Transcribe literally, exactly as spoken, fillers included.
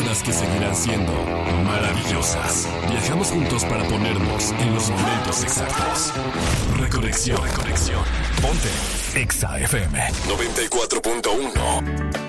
aventuras que seguirán siendo maravillosas. Viajamos juntos para ponernos en los momentos exactos. Reconexión, reconexión. Ponte Exa F M noventa y cuatro punto uno.